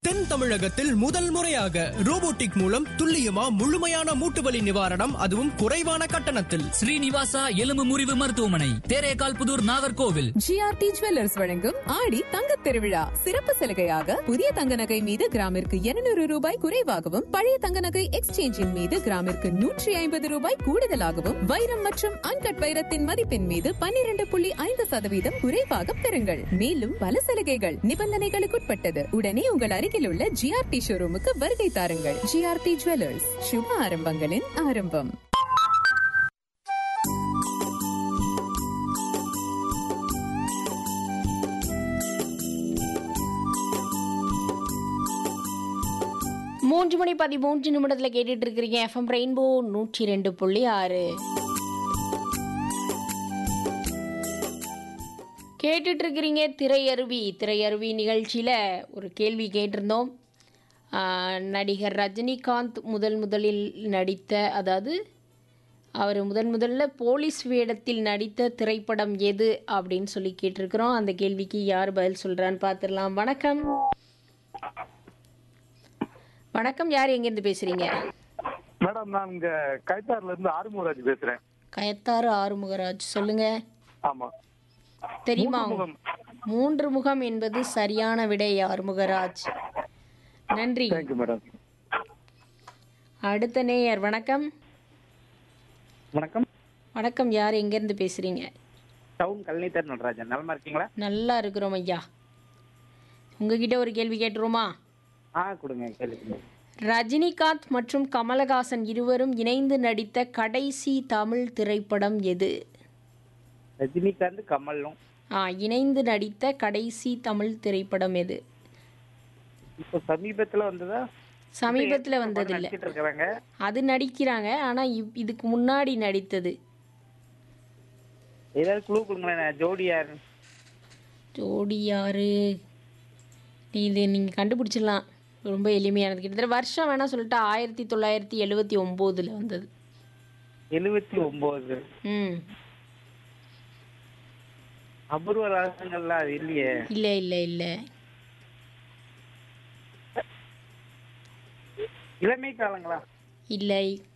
தென் தமிழகத்தில் முதல் முறையாக ரோபோட்டிக் மூலம் துல்லியமா முழுமையான மூட்டுவலி நிவாரணம், அதுவும் குறைவான கட்டணத்தில். ஸ்ரீனிவாசா எலும்பு முறிவு மருத்துவமனை, தேரேகால் புதூர், நாகர்கோவில். ஜிஆர்டி ஜுவல்லர்ஸ் வழங்கும் ஆடி தங்கத் திருவிழா சிறப்பு சலுகையாக புதிய தங்க நகை மீது கிராமிற்கு 200 ரூபாய் குறைவாகவும், பழைய தங்க நகை எக்ஸ்சேஞ்சின் மீது கிராமிற்கு 150 ரூபாய் கூடுதலாகவும், வைரம் மற்றும் அன்கட் வைரத்தின் மதிப்பின் மீது 12.5% குறைவாக பெறுங்கள். மேலும் பல சலுகைகள் நிபந்தனைகளுக்குட்பட்டது. உடனே உங்கள் அருகில் உள்ள ஜிஆர்டி ஷோரூமுக்கு வருகை தாருங்கள். ஜிஆர்டி ஜுவல்லர்ஸ், சுப ஆரம்பங்களின் ஆரம்பம். மூன்று மணி 13 நிமிடத்தில் கேட்டுட்டு இருக்கிறீங்க எஃப்எம் ரெயின்போ 102.6. கேட்டுட்டு இருக்கிறீங்க திரையருவி நிகழ்ச்சியில் ஒரு கேள்வி கேட்டிருந்தோம். நடிகர் ரஜினிகாந்த் முதலில் நடித்த, அதாவது அவர் முதல்ல போலீஸ் வேடத்தில் நடித்த திரைப்படம் எது அப்படின்னு சொல்லி கேட்டிருக்கிறோம். அந்த கேள்விக்கு யார் பதில் சொல்கிறான்னு பார்த்துடலாம். வணக்கம். வணக்கம், யார் எங்கேருந்து பேசுகிறீங்க? மேடம், நான் இங்கே கயத்தாறுலேருந்து ஆறுமுகராஜ் பேசுகிறேன். கயத்தாறு ஆறுமுகராஜ், சொல்லுங்கள். ஆமாம், தெரியுமா? 3 முகம் என்பது சரியான விடை ஆறுமுகராஜ். நன்றி. Thank you madam. அடுத்த நேயர். வணக்கம். வணக்கம். வணக்கம், யார் எங்கேருந்து பேசுகிறீங்க? டவுன் கல்நீத்தர் நடராஜன். நலமா இருக்கீங்களா? நல்லா இருக்கிறோம் ஐயா. உங்ககிட்ட ஒரு கேள்வி கேட்டுருமா? கொடுங்க, கேளுங்க. ரஜினிகாந்த் மற்றும் கமலஹாசன் இருவரும் இணைந்து நடித்த கடைசி தமிழ் திரைப்படம் எது? ரஜினிகாந்த் கமலும் இணைந்து நடித்த கடைசி தமிழ் திரைப்படம் எது? இப்போ சமீபத்தில் வந்ததா? சமீபத்தில் வந்ததில்லை, அது நடிக்கிறாங்க. ஆனால் இதுக்கு முன்னாடி நடித்தது ஏதாவது குழு கொடுங்களேன். ஜோடி யாரு? இது நீங்கள் கண்டுபிடிச்சிடலாம், ரொம்ப எளிமையானது. கிட்டத்தட்ட வருஷம் வேணால் சொல்லிட்டா 1979 வந்தது. 79? அபூர்வ ராகங்கள்லாம் அது இல்லையே. இல்லை. இளமை காலங்களா? இல்லை.